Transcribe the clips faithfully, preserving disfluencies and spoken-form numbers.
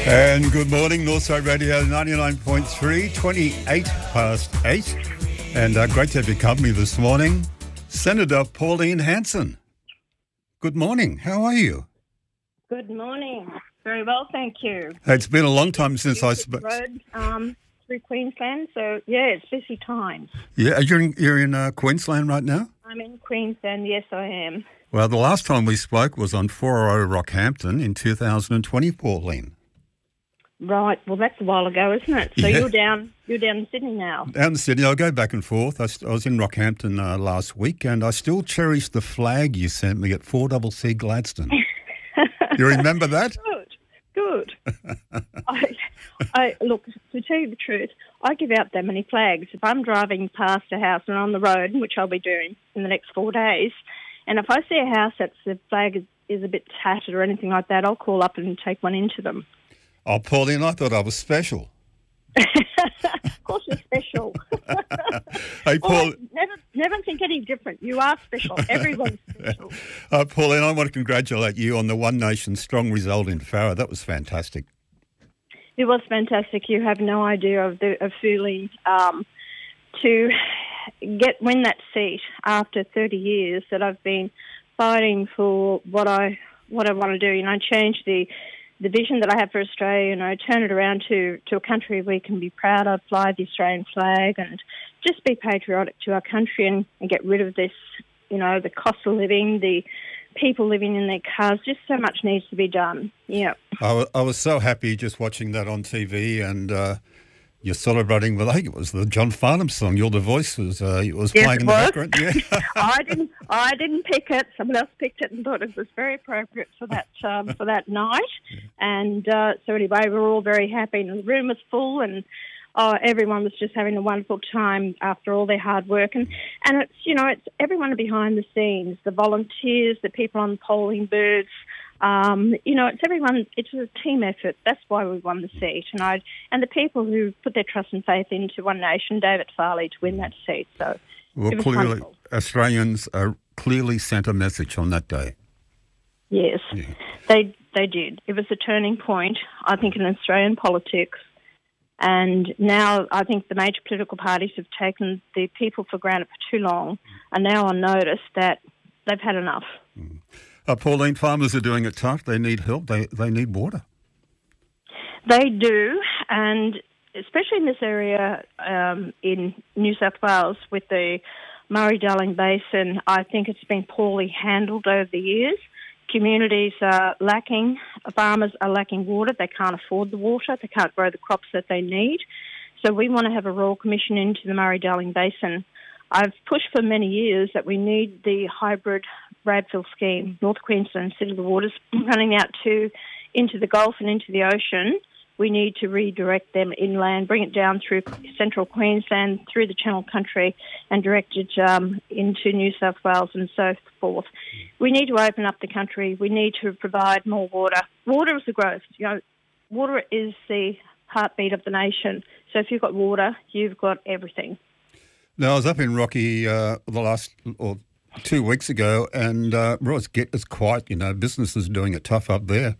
And good morning, Northside Radio ninety-nine point three, twenty-eight past eight. And uh, great to have your company this morning. Senator Pauline Hanson. Good morning. How are you? Good morning. Very well, thank you. It's been a long time since I spoke. Road um, through Queensland, so yeah, it's busy times. Yeah, you're in, you're in uh, Queensland right now? I'm in Queensland, yes I am. Well, the last time we spoke was on four oh Rockhampton in two thousand twenty, Pauline. Right, well that's a while ago, isn't it? So Yeah. you're down you're down in Sydney now. Down in Sydney, I go back and forth. I, st- I was in Rockhampton uh, last week, and I still cherish the flag you sent me at four C C Gladstone. You remember that? Good, good. I, I look, to tell you the truth, I give out that many flags. If I'm driving past a house and on the road, which I'll be doing in the next four days, and if I see a house that's the flag is, is a bit tattered or anything like that, I'll call up and take one into them. Oh, Pauline, I thought I was special. Of course you're special. Hey, Paul. Well, never, never think any different. You are special. Everyone's special. Uh, Pauline, I want to congratulate you on the One Nation strong result in Farrer. That was fantastic. It was fantastic. You have no idea of the of feeling um, to get win that seat after thirty years that I've been fighting for what I what I want to do. You know, change the the vision that I have for Australia, you know, turn it around to, to a country we can be proud of, fly the Australian flag and just be patriotic to our country and, and get rid of this, you know, the cost of living, the people living in their cars. Just so much needs to be done. Yeah. I, w- I was so happy just watching that on T V, and uh, you're celebrating with, I think it was the John Farnham song, You're the Voice was, uh, was Yes, playing it in was. the background. Yeah. I didn't. I didn't pick it. Someone else picked it and thought it was very appropriate for that um, for that night. And uh, so anyway, we were all very happy, and the room was full, and uh, everyone was just having a wonderful time after all their hard work. And and it's you know it's everyone behind the scenes, the volunteers, the people on the polling booths. Um, you know, it's everyone. It's a team effort. That's why we won the seat, and I and the people who put their trust and faith into One Nation, David Farley, to win that seat. So Well, it was clearly, wonderful. Australians uh, clearly sent a message on that day. Yes, Yeah. they they did. It was a turning point, I think, in Australian politics. And now I think the major political parties have taken the people for granted for too long, and now on notice that they've had enough. Uh, Pauline, farmers are doing it tough. They need help. They they need water. They do, and especially in this area um, in New South Wales with the Murray-Darling Basin, I think it's been poorly handled over the years. Communities are lacking, farmers are lacking water. They can't afford the water. They can't grow the crops that they need. So we want to have a Royal Commission into the Murray-Darling Basin. I've pushed for many years that we need the hybrid Bradfield scheme, North Queensland, instead of the waters running out to into the Gulf and into the ocean. We need to redirect them inland, bring it down through central Queensland, through the Channel Country, and direct it um, into New South Wales and so forth. We need to open up the country. We need to provide more water. Water is the growth. You know, water is the heartbeat of the nation. So if you've got water, you've got everything. Now, I was up in Rocky uh, the last or two weeks ago, and uh, well, it's, get, it's quiet. You know, businesses doing it tough up there.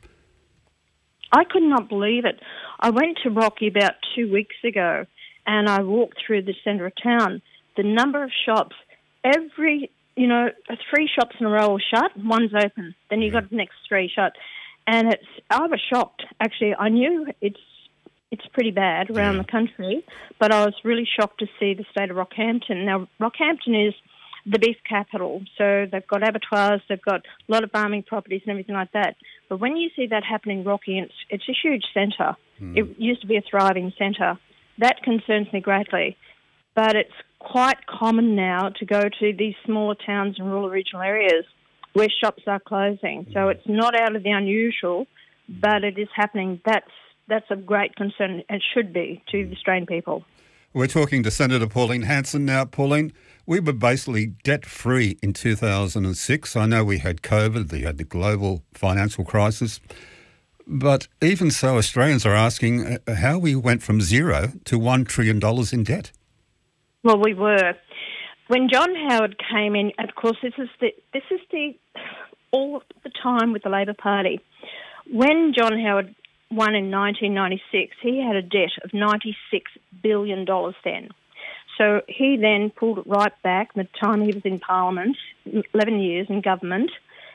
I could not believe it. I went to Rocky about two weeks ago, and I walked through the centre of town. The number of shops, every, you know, three shops in a row are shut, one's open. Then you've got the next three shut. And it's, I was shocked, actually. I knew it's it's pretty bad around Yeah. the country, but I was really shocked to see the state of Rockhampton. Now, Rockhampton is the beef capital, so they've got abattoirs, they've got a lot of farming properties and everything like that. But when you see that happening in Rocky, it's, it's a huge centre. Mm. It used to be a thriving centre. That concerns me greatly. But it's quite common now to go to these smaller towns and rural regional areas where shops are closing. Mm. So it's not out of the unusual, but it is happening. That's that's of great concern and should be to the Australian people. We're talking to Senator Pauline Hanson now. Pauline, we were basically debt-free in two thousand six. I know we had COVID, we had the global financial crisis. But even so, Australians are asking uh, how we went from zero to one trillion dollars in debt. Well, we were. When John Howard came in, of course, this is the this is the all the time with the Labor Party. When John Howard won in nineteen ninety-six, he had a debt of ninety-six billion dollars then. So he then pulled it right back the time he was in Parliament, eleven years in government,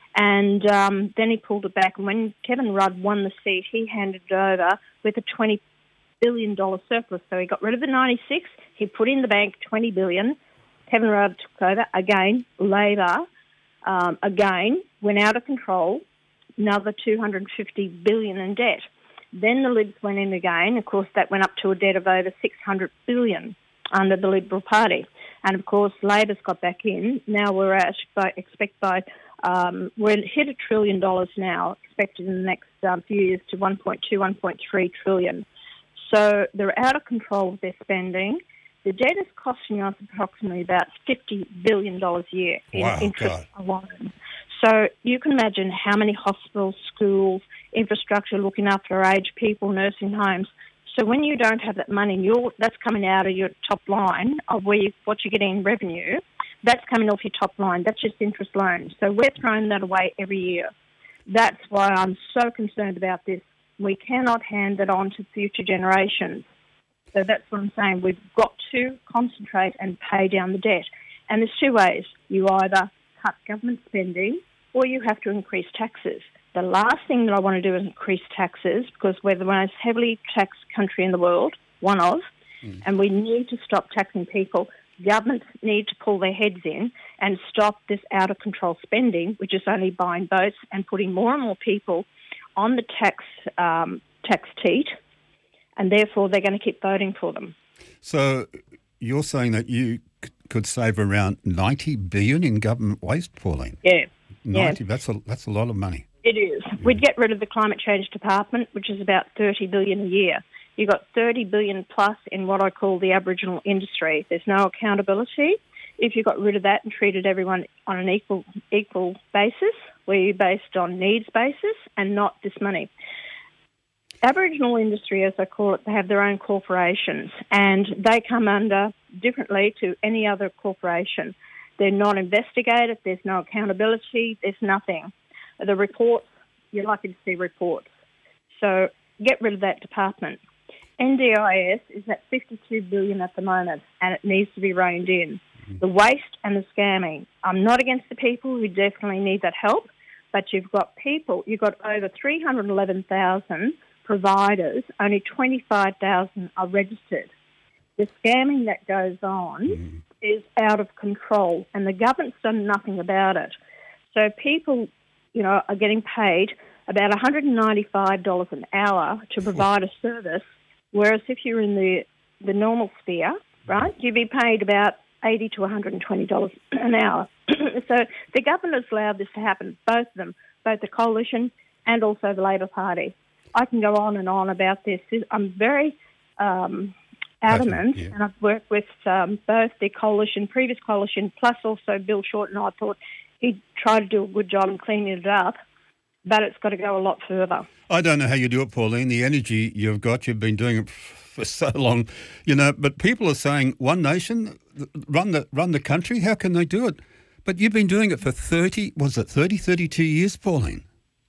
and um, then he pulled it back. And when Kevin Rudd won the seat, he handed it over with a twenty billion dollars surplus. So he got rid of the ninety-six, he put in the bank twenty billion dollars. Kevin Rudd took over again. Labor um, again went out of control, another two hundred fifty billion dollars in debt. Then the Libs went in again. Of course, that went up to a debt of over six hundred billion dollars under the Liberal Party. And of course, Labor's got back in. Now we're at, by, expect by, um, we're hit a trillion dollars now, expected in the next um, few years to one point two, one point three trillion. So they're out of control with their spending. The debt is costing us approximately about fifty billion dollars a year in wow, interest God. alone. So you can imagine how many hospitals, schools, infrastructure looking after our aged people, nursing homes. So when you don't have that money, you're, that's coming out of your top line of where you, what you're getting in revenue, that's coming off your top line. That's just interest loans. So we're throwing that away every year. That's why I'm so concerned about this. We cannot hand it on to future generations. So that's what I'm saying. We've got to concentrate and pay down the debt. And there's two ways. You either cut government spending or you have to increase taxes. The last thing that I want to do is increase taxes because we're the most heavily taxed country in the world, one of, mm. and we need to stop taxing people. Governments need to pull their heads in and stop this out-of-control spending, which is only buying votes and putting more and more people on the tax um, tax teat, and therefore they're going to keep voting for them. So you're saying that you c- could save around ninety billion dollars in government waste, Pauline? Yeah. ninety, yeah. that's a, that's a lot of money. It is. Yeah. We'd get rid of the Climate Change Department, which is about thirty billion dollars a year. You've got thirty billion dollars plus in what I call the Aboriginal industry. There's no accountability. If you got rid of that and treated everyone on an equal equal basis, where you're based on needs basis and not this money. Aboriginal industry, as I call it, they have their own corporations and they come under differently to any other corporation. They're not investigated, there's no accountability, there's nothing. The reports, you're lucky to see reports. So get rid of that department. N D I S is at fifty-two billion dollars at the moment and it needs to be reined in. Mm-hmm. The waste and the scamming. I'm not against the people who definitely need that help, but you've got people, you've got over three hundred eleven thousand providers, only twenty-five thousand are registered. The scamming that goes on mm-hmm. is out of control and the government's done nothing about it. So people, you know, are getting paid about one hundred ninety-five dollars an hour to provide a service, whereas if you're in the, the normal sphere, right, you'd be paid about eighty to one hundred twenty dollars an hour. So the government has allowed this to happen, both of them, both the Coalition and also the Labor Party. I can go on and on about this. I'm very um, adamant, yeah. and I've worked with um, both the Coalition, previous Coalition, plus also Bill Shorten. I thought he tried to do a good job in cleaning it up, but it's got to go a lot further. I don't know how you do it, Pauline. The energy you've got, you've been doing it for so long, you know. But people are saying one nation, run the run the country. How can they do it? But you've been doing it for thirty. Was it thirty, thirty-two years, Pauline?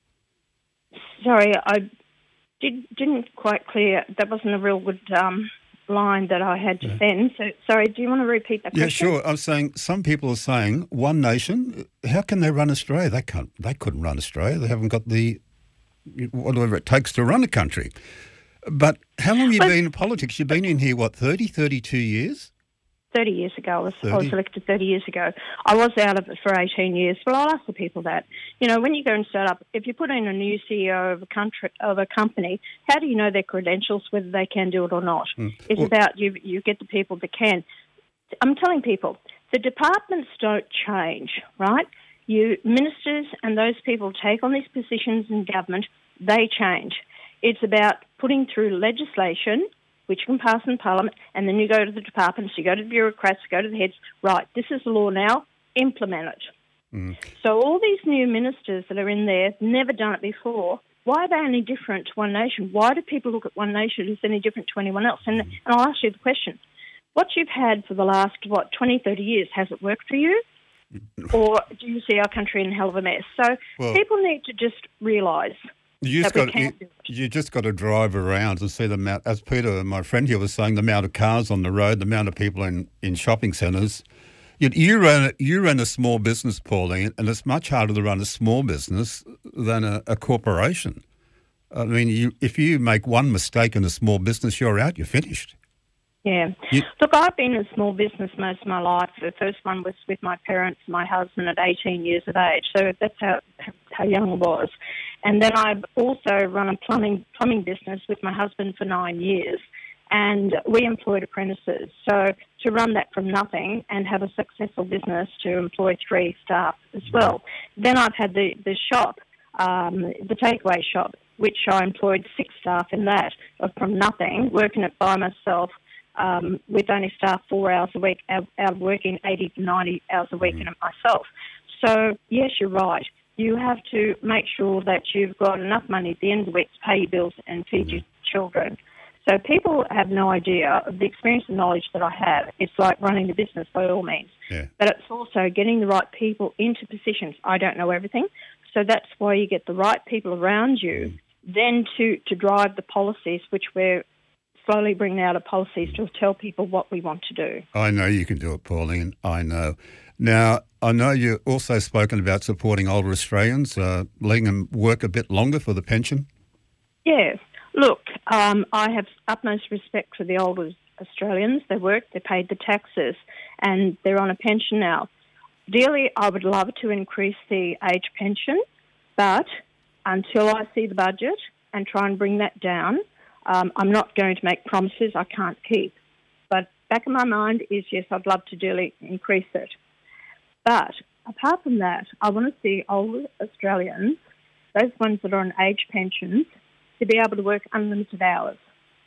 Sorry, I did, didn't quite clear. That wasn't a real good um, line that I had just yeah. then. So, sorry, do you want to repeat that question? Yeah, sure. I was saying some people are saying one nation. How can they run Australia? They can't. They couldn't run Australia. They haven't got the whatever it takes to run a country. But how long have you well, been in politics? You've been in here, what, thirty, thirty-two years? thirty years ago. I was, I was elected thirty years ago. I was out of it for eighteen years. Well, I'll ask the people that. You know, when you go and set up, if you put in a new C E O of a country, of a company, how do you know their credentials, whether they can do it or not? Mm. It's well, about you, you get the people that can. I'm telling people, the departments don't change, right? You ministers and those people take on these positions in government, they change. It's about putting through legislation, which can pass in Parliament, and then you go to the departments, you go to the bureaucrats, you go to the heads, right, this is the law now, implement it. Mm. So all these new ministers that are in there, never done it before, why are they any different to One Nation? Why do people look at One Nation as any different to anyone else? And, and I'll ask you the question, what you've had for the last, what, twenty, thirty years, has it worked for you? Or do you see our country in a hell of a mess? So well, people need to just realise You just that we got can you, do it. you just got to drive around and see the amount. As Peter, my friend here, was saying, the amount of cars on the road, the amount of people in, in shopping centres. You, you run you run a small business, Pauline, and it's much harder to run a small business than a, a corporation. I mean, you, if you make one mistake in a small business, you're out. You're finished. Yeah. You, Look, I've been in a small business most of my life. The first one was with my parents and my husband at eighteen years of age. So that's how how young I was. And then I've also run a plumbing plumbing business with my husband for nine years. And we employed apprentices. So to run that from nothing and have a successful business to employ three staff as well. Then I've had the, the shop, um, the takeaway shop, which I employed six staff in that from nothing, working it by myself. Um, with only staff four hours a week, out, out of working eighty to ninety hours a week mm. in it myself. So, yes, you're right. You have to make sure that you've got enough money at the end of the week to pay your bills and feed mm. your children. So people have no idea of the experience and knowledge that I have. It's like running a business by all means. Yeah. But it's also getting the right people into positions. I don't know everything. So that's why you get the right people around you mm. then to, to drive the policies, which we're slowly bringing out of policies to tell people what we want to do. I know you can do it, Pauline. I know. Now, I know you've also spoken about supporting older Australians, uh, letting them work a bit longer for the pension. Yes. Look, um, I have utmost respect for the older Australians. They work, they paid the taxes, and they're on a pension now. Ideally, I would love to increase the age pension, but until I see the budget and try and bring that down, Um, I'm not going to make promises I can't keep. But back in my mind is, yes, I'd love to dearly increase it. But apart from that, I want to see older Australians, those ones that are on age pensions, to be able to work unlimited hours.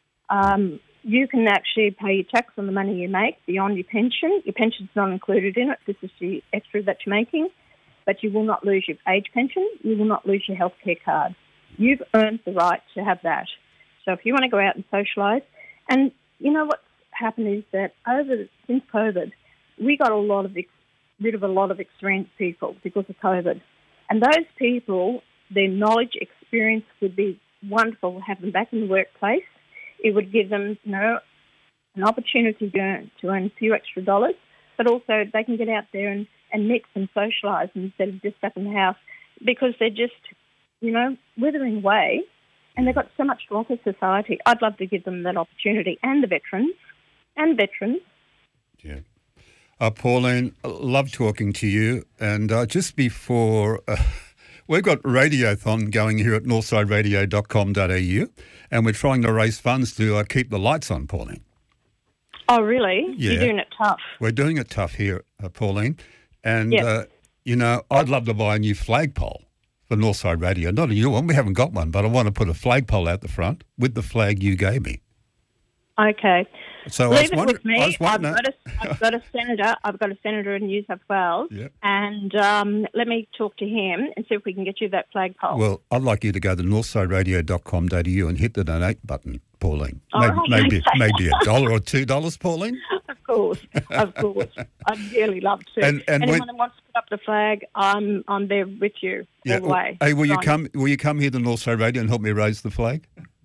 Um, you can actually pay your tax on the money you make beyond your pension. Your pension's not included in it. This is the extra that you're making. But you will not lose your age pension. You will not lose your healthcare card. You've earned the right to have that. So if you want to go out and socialise, and you know what's happened is that over since COVID, we got a lot of ex- rid of a lot of experienced people because of COVID, and those people, their knowledge, experience would be wonderful to have them back in the workplace. It would give them, you know, an opportunity to earn, to earn a few extra dollars, but also they can get out there and, and mix and socialise instead of just stuck in the house because they're just, you know, withering away. And they've got so much to offer society. I'd love to give them that opportunity, and the veterans, and veterans. Yeah. Uh, Pauline, love talking to you. And uh, just before, uh, we've got Radiothon going here at northside radio dot com dot a u, and we're trying to raise funds to uh, keep the lights on, Pauline. Oh, really? Yeah. You're doing it tough. We're doing it tough here, uh, Pauline. And, yep. uh, you know, I'd love to buy a new flagpole for Northside Radio. Not a new one. We haven't got one, but I want to put a flagpole out the front with the flag you gave me. Okay. So Leave I was it with me. I was I've got, a, I've got a senator. I've got a senator in New South Wales, yep. and um, let me talk to him and see if we can get you that flagpole. Well, I'd like you to go to northside radio dot com dot a u and hit the donate button, Pauline. Oh, maybe right. maybe, maybe a dollar or two dollars, Pauline. Of course, of course. I'd really love to. And, and Anyone when, that wants to put up the flag, I'm I'm there with you yeah, all the way. Hey, will you Fine. come? Will you come here to Northside Radio and help me raise the flag?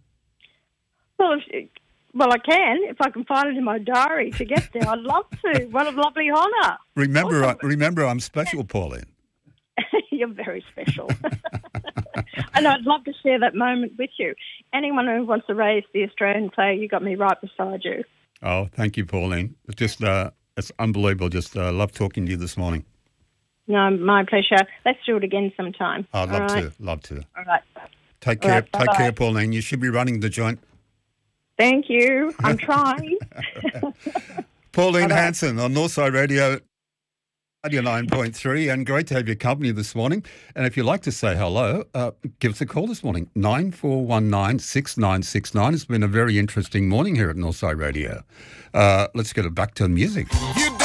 Well, if, well, I can if I can find it in my diary to get there. I'd love to. What a lovely honour. Remember, I, remember, I'm special, Pauline. You're very special. And I'd love to share that moment with you. Anyone who wants to raise the Australian flag, you got me right beside you. Oh, thank you, Pauline. It's just, uh, it's unbelievable. Just uh, love talking to you this morning. No, my pleasure. Let's do it again sometime. I'd love All right? to, love to. All right. Take All care, right, take bye-bye. care, Pauline. You should be running the joint. Thank you. I'm trying. Pauline Bye-bye. Hanson on Northside Radio ninety-nine point three, and great to have your company this morning. And if you'd like to say hello, uh, give us a call this morning, nine four one nine, six nine six nine. It's been a very interesting morning here at Northside Radio. Uh, let's get it back to music. You